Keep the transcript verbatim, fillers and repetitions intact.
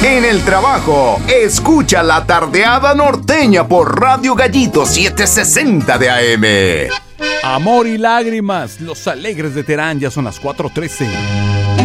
En el trabajo, escucha La Tardeada Norteña por Radio Gallito setecientos sesenta de A M. Amor y lágrimas, los alegres de Terán, ya son las cuatro trece.